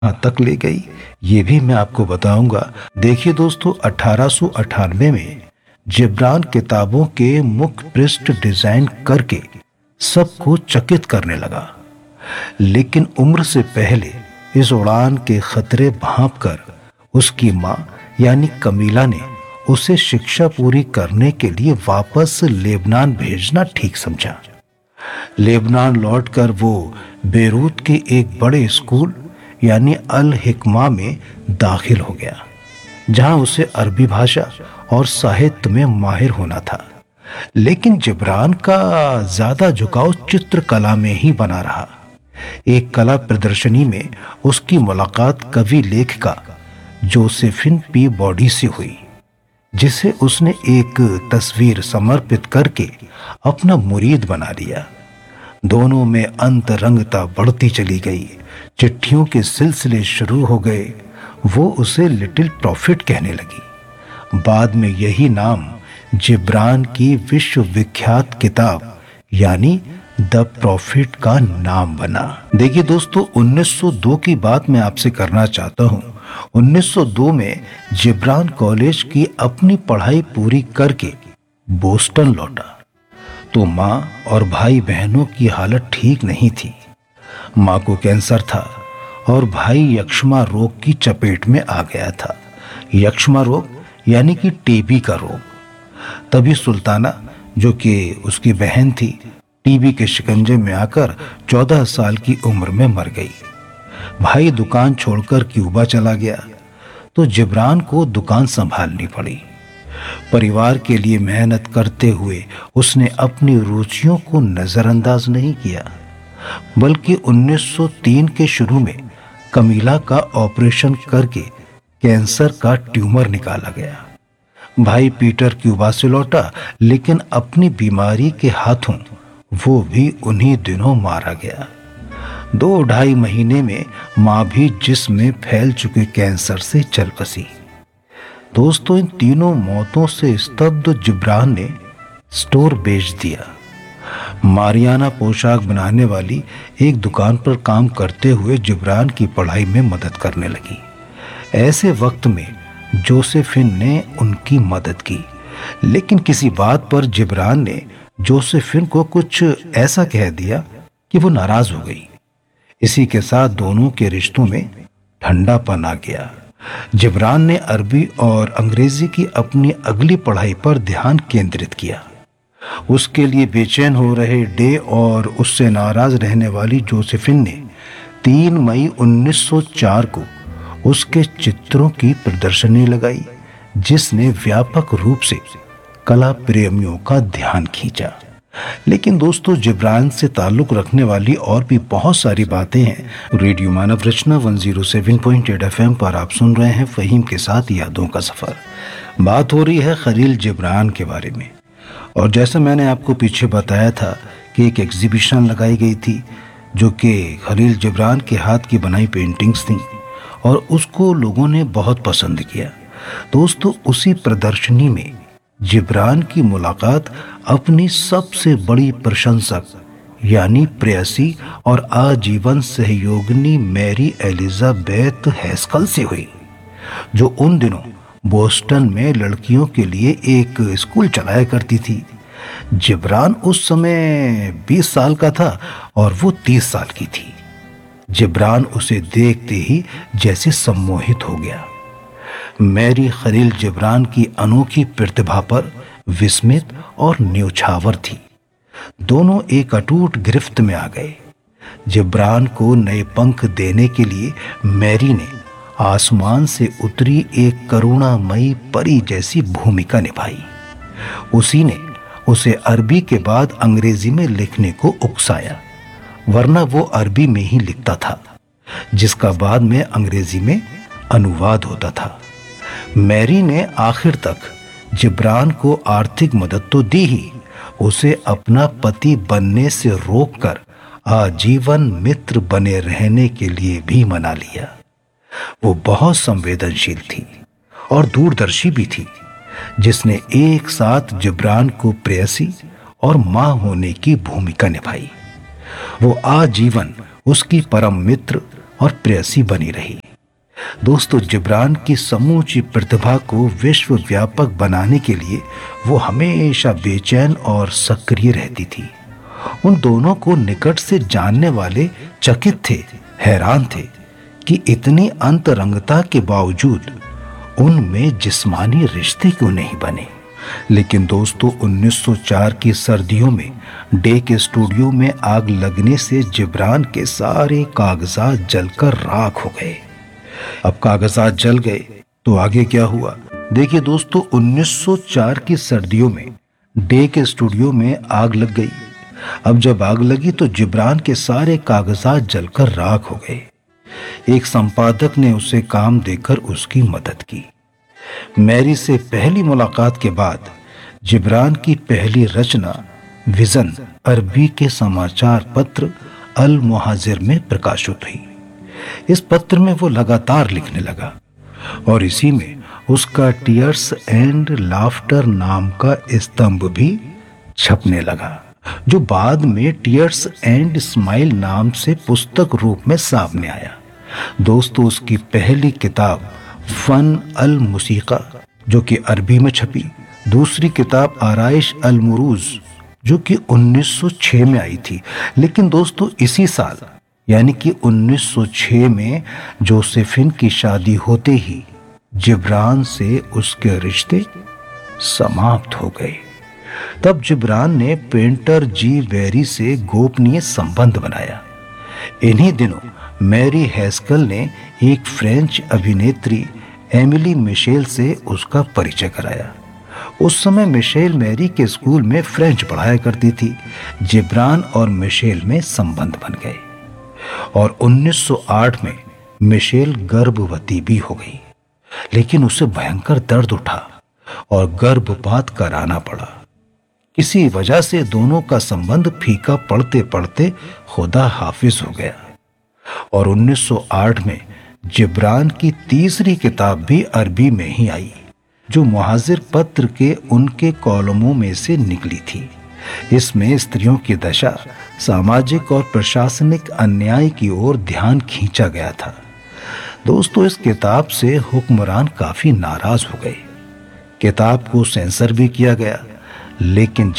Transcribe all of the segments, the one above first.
कहाँ तक ले गई ये भी मैं आपको बताऊंगा। देखिए दोस्तों, 1898 में जिब्रान किताबों के मुख्य पृष्ठ डिजाइन करके सबको चकित करने लगा, लेकिन उम्र से पहले इस उड़ान के खतरे भांपकर उसकी मां यानी कमीला ने उसे शिक्षा पूरी करने के लिए वापस लेबनान भेजना ठीक समझा। लेबनान लौटकर वो बेरूत के एक बड़े स्कूल यानी अल हिकमा में दाखिल हो गया, जहां उसे अरबी भाषा और साहित्य में माहिर होना था। लेकिन जिब्रान का ज्यादा झुकाव चित्रकला में ही बना रहा। एक कला प्रदर्शनी में उसकी मुलाकात कवि लेखिका जोसेफिन पी बॉडी से हुई, जिसे उसने एक तस्वीर समर्पित करके अपना मुरीद बना लिया। दोनों में अंतरंगता बढ़ती चली गई। चिट्ठियों के सिलसिले शुरू हो गए। वो उसे लिटिल प्रॉफिट कहने लगी। बाद में यही नाम जिब्रान की विश्वविख्यात किताब यानी द प्रॉफिट का नाम बना। देखिए दोस्तों, 1902 की बात मैं आपसे करना चाहता हूँ। 1902 में जिब्रान कॉलेज की अपनी पढ़ाई पूरी करके बोस्टन लौटा तो माँ और भाई बहनों की हालत ठीक नहीं थी। माँ को कैंसर था और भाई यक्ष्मा रोग की चपेट में आ गया था। यक्ष्मा रोग यानी कि टीबी का रोग। तभी सुल्ताना, जो कि उसकी बहन थी, टीबी के शिकंजे में आकर 14 साल की उम्र में मर गई। भाई दुकान छोड़कर क्यूबा चला गया तो जिब्रान को दुकान संभालनी पड़ी। परिवार के लिए मेहनत करते हुए उसने अपनी रुचियों को नजरअंदाज नहीं किया, बल्कि 1903 के शुरू में कमीला का ऑपरेशन करके कैंसर का ट्यूमर निकाला गया। भाई पीटर क्यूबा से लौटा, लेकिन अपनी बीमारी के हाथों वो भी उन्हीं दिनों मारा गया। 2-2.5 महीने में मां भी जिस्म में फैल चुके कैंसर से चल बसी। दोस्तों, इन तीनों मौतों से स्तब्ध जिब्रान ने स्टोर बेच दिया। मारियाना पोशाक बनाने वाली एक दुकान पर काम करते हुए जिब्रान की पढ़ाई में मदद करने लगी। ऐसे वक्त में जोसेफिन ने उनकी मदद की, लेकिन किसी बात पर जिब्रान ने जोसेफिन को कुछ ऐसा कह दिया कि वो नाराज हो गई। इसी के साथ दोनों के रिश्तों में ठंडापन आ गया। जिब्रान ने अरबी और अंग्रेजी की अपनी अगली पढ़ाई पर ध्यान केंद्रित किया। उसके लिए बेचैन हो रहे डे और उससे नाराज रहने वाली जोसेफिन ने 3 मई 1904 को उसके चित्रों की प्रदर्शनी लगाई, जिसने व्यापक रूप से कला प्रेमियों का ध्यान खींचा। लेकिन दोस्तों, जिब्रान से ताल्लुक रखने वाली और भी बहुत सारी बातें हैं। रेडियो मानव रचना 107.8 FM पर आप सुन रहे हैं फहीम के साथ यादों का सफर। बात हो रही है खलील जिब्रान के बारे में। और जैसा मैंने आपको पीछे बताया था कि एक एग्जीबिशन लगाई गई थी जो कि खलील जिब्रान के हाथ की बनाई पेंटिंग्स थी और उसको लोगों ने बहुत पसंद किया। दोस्तों, उसी प्रदर्शनी में जिब्रान की मुलाकात अपनी सबसे बड़ी प्रशंसक यानी प्रेयसी और आजीवन सहयोगिनी मैरी एलिजाबेथ हैस्कल से हुई, जो उन दिनों बोस्टन में लड़कियों के लिए एक स्कूल चलाया करती थी। जिब्रान उस समय 20 साल का था और वो 30 साल की थी। जिब्रान उसे देखते ही जैसे सम्मोहित हो गया। मैरी खलील जिब्रान की अनोखी प्रतिभा पर विस्मित और न्यौछावर थी। दोनों एक अटूट गिरफ्त में आ गए। जिब्रान को नए पंख देने के लिए मैरी ने आसमान से उतरी एक करुणामयी परी जैसी भूमिका निभाई। उसी ने उसे अरबी के बाद अंग्रेजी में लिखने को उकसाया, वरना वो अरबी में ही लिखता था, जिसका बाद में अंग्रेजी में अनुवाद होता था। मैरी ने आखिर तक जिब्रान को आर्थिक मदद तो दी ही, उसे अपना पति बनने से रोककर आजीवन मित्र बने रहने के लिए भी मना लिया। वो बहुत संवेदनशील थी और दूरदर्शी भी थी, जिसने एक साथ जिब्रान को प्रेयसी और मां होने की भूमिका निभाई। वो आजीवन उसकी परम मित्र और प्रेयसी बनी रही। दोस्तों, जिब्रान की समूची प्रतिभा को विश्वव्यापक बनाने के लिए वो हमेशा बेचैन और सक्रिय रहती थी। उन दोनों को निकट से जानने वाले चकित थे, हैरान थे कि इतनी अंतरंगता के बावजूद उनमें जिस्मानी रिश्ते क्यों नहीं बने। लेकिन दोस्तों, 1904 की सर्दियों में डे के स्टूडियो में आग लगने से जिब्रान के सारे कागजात जलकर राख हो गए। अब कागजात जल गए तो आगे क्या हुआ? देखिए दोस्तों, 1904 की सर्दियों में डे के स्टूडियो में आग लग गई। अब जब आग लगी तो जिब्रान के सारे कागजात जलकर राख हो गए। एक संपादक ने उसे काम देकर उसकी मदद की। मैरी से पहली मुलाकात के बाद जिब्रान की पहली रचना विजन अरबी के समाचार पत्र अल मुहाजिर में प्रकाशित हुई। इस पत्र में वो लगातार लिखने लगा और इसी में उसका टीयर्स एंड लाफ्टर नाम का स्तंभ भी छपने लगा, जो बाद में टीयर्स एंड स्माइल नाम से पुस्तक रूप में सामने आया। दोस्तों, उसकी पहली किताब फन अल मुसीका जो कि अरबी में छपी, दूसरी किताब आराइश अल मुरूज जो कि 1906 में आई थी। लेकिन दोस्तों, इसी साल यानी कि 1906 में जोसेफिन की शादी होते ही जिब्रान से उसके रिश्ते समाप्त हो गए। तब जिब्रान ने पेंटर जी वेरी से गोपनीय संबंध बनाया। इन्हीं दिनों मैरी हैस्कल ने एक फ्रेंच अभिनेत्री एमिली मिशेल से उसका परिचय कराया। उस समय मिशेल मैरी के स्कूल में फ्रेंच पढ़ाया करती थी। जिब्रान और मिशेल में संबंध बन गए और 1908 में मिशेल गर्भवती भी हो गई। लेकिन उसे भयंकर दर्द उठा और गर्भपात कराना पड़ा। किसी वजह से दोनों का संबंध फीका पड़ते पड़ते खुदा हाफिज हो गया और 1908 में जिब्रान की तीसरी किताब भी अरबी में ही आई, जो मुहाजिर पत्र के उनके कॉलमों में से निकली थी। इसमें स्त्रियों की दशा, सामाजिक और प्रशासनिक अन्याय की ओर ध्यान खींचा गया था। दोस्तों, इस किताब से हुक्मरान काफी नाराज हो गए। किताब को सेंसर भी किया गया, लेकिन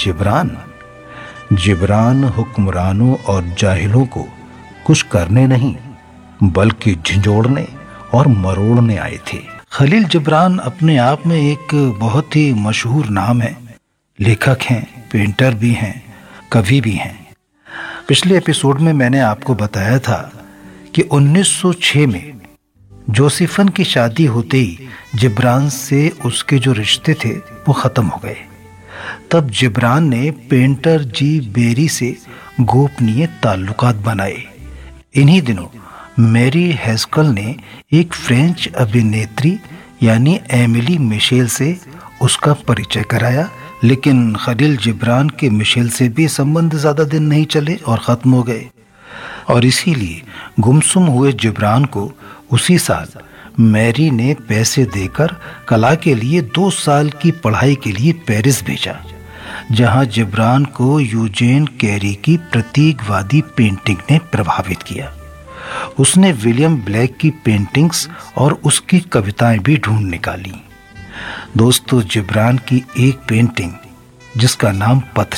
जिब्रान हुक्मरानों और जाहिलों को कुछ करने नहीं बल्कि झंझोड़ने और मरोड़ने आए थे। खलील जिब्रान अपने आप में एक बहुत ही मशहूर नाम है। लेखक हैं, पेंटर भी हैं, कवि भी हैं। पिछले एपिसोड में मैंने आपको बताया था कि 1906 में जोसेफिन की शादी होते ही जिब्रान से उसके जो रिश्ते थे वो खत्म हो गए। तब जिब्रान ने पेंटर जी बेरी से गोपनीय ताल्लुकात बनाए। इन्हीं दिनों मैरी हैस्कल ने एक फ्रेंच अभिनेत्री यानी एमिली मिशेल से उसका परिचय कराया। लेकिन खलील जिब्रान के मिशेल से भी संबंध ज्यादा दिन नहीं चले और खत्म हो गए और इसीलिए गुमसुम हुए जिब्रान को उसी साल मैरी ने पैसे देकर कला के लिए 2 साल की पढ़ाई के लिए पेरिस भेजा, जहां जिब्रान को यूजेन कैरी की प्रतीकवादी पेंटिंग ने प्रभावित किया। उसने विलियम ब्लैक की पेंटिंग्स और उसकी कविताएं भी ढूंढ निकाली। दोस्तों, जिब्रान की एक पेंटिंग जिसका नाम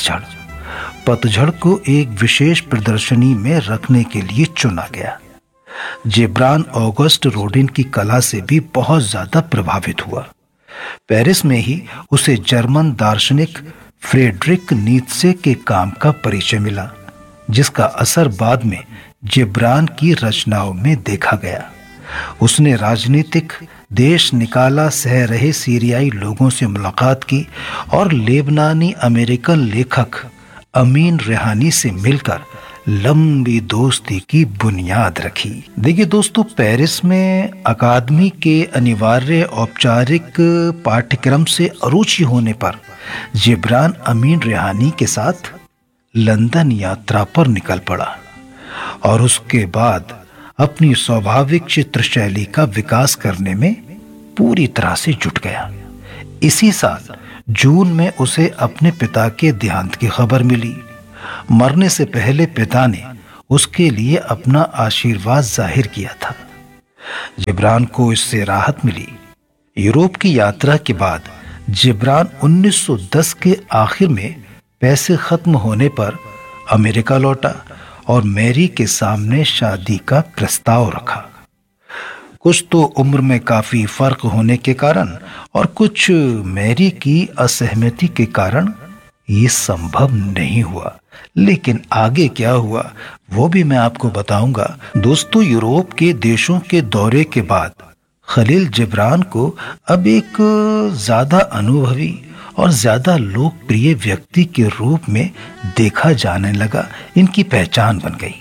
पतझड़ को एक विशेष प्रदर्शनी में रखने के लिए चुना गया। जिब्रान ऑगस्ट रोडिन की कला से भी बहुत ज्यादा प्रभावित हुआ। पेरिस में ही उसे जर्मन दार्शनिक फ्रेडरिक नीत्शे के काम का परिचय मिला, जिसका असर बाद में जिब्रान की रचनाओं में देखा गया। उसने राजनीतिक देश निकाला सह रहे सीरियाई लोगों से मुलाकात की और लेबनानी अमेरिकन लेखक अमीन रेहानी से मिलकर लंबी दोस्ती की बुनियाद रखी। देखिए दोस्तों, पेरिस में अकादमी के अनिवार्य औपचारिक पाठ्यक्रम से अरुचि होने पर जिब्रान अमीन रेहानी के साथ लंदन यात्रा पर निकल पड़ा और उसके बाद अपनी स्वाभाविक चित्र शैली का विकास करने में पूरी तरह से जुट गया। इसी साल जून में उसे अपने पिता के देहांत की खबर मिली। मरने से पहले पिता ने उसके लिए अपना आशीर्वाद जाहिर किया था। जिब्रान को इससे राहत मिली। यूरोप की यात्रा के बाद जिब्रान 1910 के आखिर में पैसे खत्म होने पर अमेरिका लौटा और मैरी के सामने शादी का प्रस्ताव रखा। कुछ तो उम्र में काफी फर्क होने के कारण और कुछ मैरी की असहमति के कारण ये संभव नहीं हुआ। लेकिन आगे क्या हुआ वो भी मैं आपको बताऊंगा। दोस्तों, यूरोप के देशों के दौरे के बाद खलील जिब्रान को अब एक ज्यादा अनुभवी और ज्यादा लोकप्रिय व्यक्ति के रूप में देखा जाने लगा। इनकी पहचान बन गई।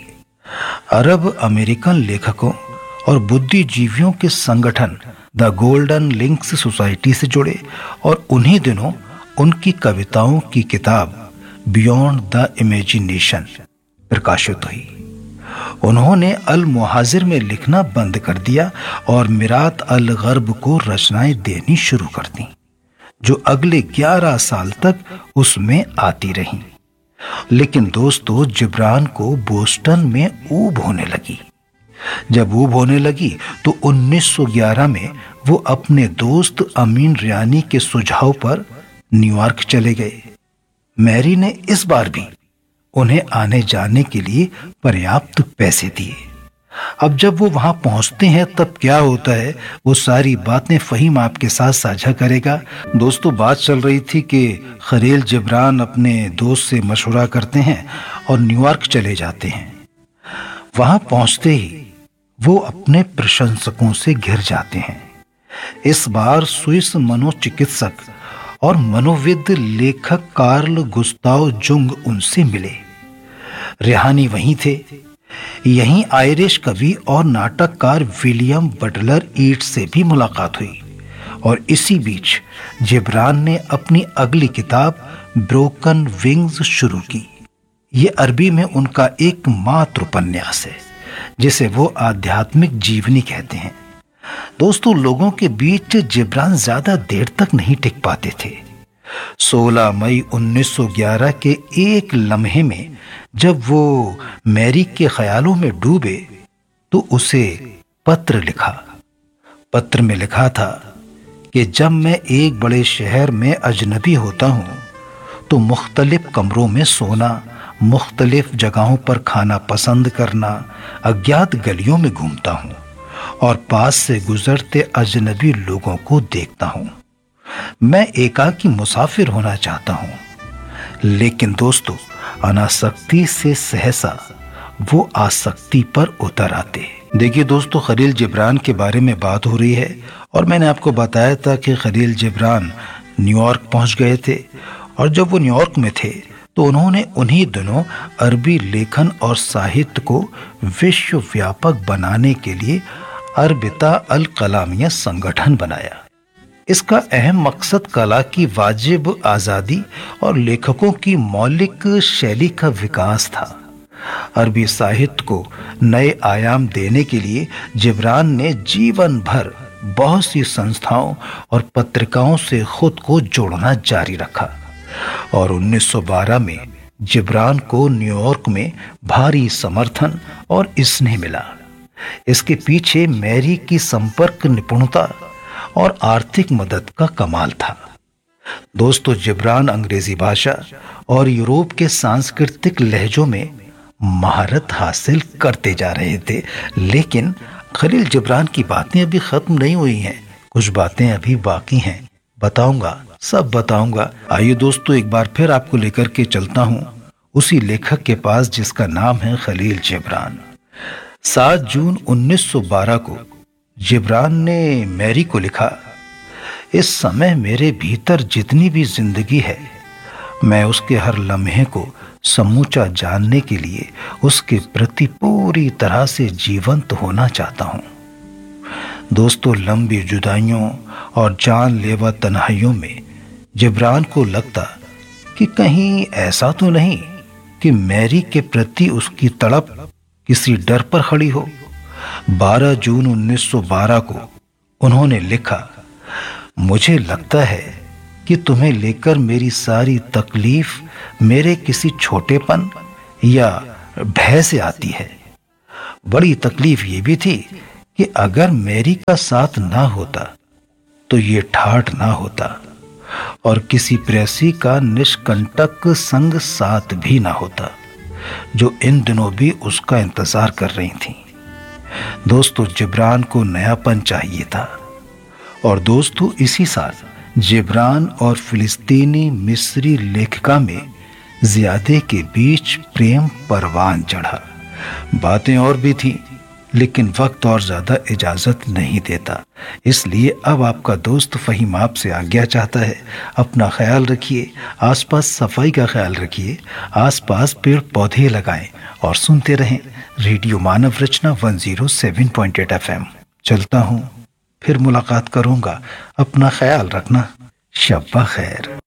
अरब अमेरिकन लेखकों और बुद्धिजीवियों के संगठन द गोल्डन लिंक्स सोसाइटी से जुड़े और उन्हीं दिनों उनकी कविताओं की किताब बियॉन्ड द इमेजिनेशन प्रकाशित हुई। उन्होंने अल मुहाजिर में लिखना बंद कर दिया और मिरात अल गर्ब को रचनाएं देनी शुरू कर दी, जो अगले 11 साल तक उसमें आती रहीं। लेकिन दोस्तों, जिब्रान को बोस्टन में ऊब होने लगी। जब ऊब होने लगी तो 1911 में वो अपने दोस्त अमीन रियानी के सुझाव पर न्यूयॉर्क चले गए। मैरी ने इस बार भी उन्हें आने जाने के लिए पर्याप्त पैसे दिए। अब जब वो वहां पहुंचते हैं तब क्या होता है वो सारी बातें फहीम आपके साथ साझा करेगा। दोस्तों, बात चल रही थी कि खलील जिब्रान अपने दोस्त से मशवरा करते हैं और न्यूयॉर्क चले जाते हैं। वहां पहुंचते ही वो अपने प्रशंसकों से घिर जाते हैं। इस बार स्विस मनोचिकित्सक और मनोविद लेखक कार्ल गुस्ताव जुंग उनसे मिले। रिहानी वहीं थे। यहीं आयरिश कवि और नाटककार विलियम बटलर ईट से भी मुलाकात हुई। और इसी बीच जिब्रान ने अपनी अगली किताब ब्रोकन विंग्स शुरू की। ये अरबी में उनका एकमात्र उपन्यास है जिसे वो आध्यात्मिक जीवनी कहते हैं। दोस्तों, लोगों के बीच जिब्रान ज्यादा देर तक नहीं टिक पाते थे। 16 मई 1911 के एक लम्हे में जब वो मैरी के ख्यालों में डूबे तो उसे पत्र लिखा। पत्र में लिखा था कि जब मैं एक बड़े शहर में अजनबी होता हूं तो मुख्तलिफ कमरों में सोना, मुख्तलिफ जगहों पर खाना पसंद करना, अज्ञात गलियों में घूमता हूं और पास से गुजरते अजनबी लोगों को देखता हूं। मैं एकाकी मुसाफिर होना चाहता हूं। लेकिन दोस्तों, अनासक्ति से सहसा वो आसक्ति पर उतर आते। देखिए दोस्तों, खलील जिब्रान के बारे में बात हो रही है और मैंने आपको बताया था कि खलील जिब्रान न्यूयॉर्क पहुंच गए थे। और जब वो न्यूयॉर्क में थे तो उन्होंने उन्हीं दिनों अरबी लेखन और साहित्य को विश्वव्यापक बनाने के लिए अरबिता अल कलामिया संगठन बनाया। इसका अहम मकसद कला की वाजिब आज़ादी और लेखकों की मौलिक शैली का विकास था। अरबी साहित्य को नए आयाम देने के लिए जिब्रान ने जीवन भर बहुत सी संस्थाओं और पत्रिकाओं से खुद को जोड़ना जारी रखा। और 1912 में जिब्रान को न्यूयॉर्क में भारी समर्थन और स्नेह मिला। इसके पीछे मैरी की संपर्क निपुणता और आर्थिक मदद का कमाल था। दोस्तों, जिब्रान अंग्रेजी भाषा और यूरोप के सांस्कृतिक लहजों में महारत हासिल करते जा रहे थे। लेकिन खलील जिब्रान की बातें अभी खत्म नहीं हुई हैं। कुछ बातें अभी बाकी हैं। बताऊंगा, सब बताऊंगा। आइए दोस्तों, एक बार फिर आपको लेकर के चलता हूं उसी लेखक के पास जिसका नाम है खलील जिब्रान। 7 जून 1912 को जिब्रान ने मैरी को लिखा, इस समय मेरे भीतर जितनी भी जिंदगी है मैं उसके हर लम्हे को समूचा जानने के लिए उसके प्रति पूरी तरह से जीवंत होना चाहता हूं। दोस्तों, लंबी जुदाइयों और जानलेवा तन्हाइयों में जिब्रान को लगता कि कहीं ऐसा तो नहीं कि मैरी के प्रति उसकी तड़प किसी डर पर खड़ी हो। 12 जून 1912 को उन्होंने लिखा, मुझे लगता है कि तुम्हें लेकर मेरी सारी तकलीफ मेरे किसी छोटेपन या भय से आती है। बड़ी तकलीफ ये भी थी कि अगर मैरी का साथ ना होता तो ये ठाठ ना होता और किसी प्रेसी का निष्कंटक संग साथ भी ना होता, जो इन दिनों भी उसका इंतजार कर रही थी। दोस्तों, जिब्रान को नयापन चाहिए था और दोस्तों इसी साल जिब्रान और फिलिस्तीनी मिस्री लेखिका में ज़ियादे के बीच प्रेम परवान चढ़ा। बातें और भी थीं, लेकिन वक्त और ज्यादा इजाजत नहीं देता। इसलिए अब आपका दोस्त फहीम आपसे आज्ञा चाहता है। अपना ख्याल रखिए, आसपास सफाई का ख्याल रखिए, आसपास पेड़ पौधे लगाएं और सुनते रहें रेडियो मानव रचना 107.8 FM। चलता हूं, फिर मुलाकात करूंगा। अपना ख्याल रखना। शब्बा खैर।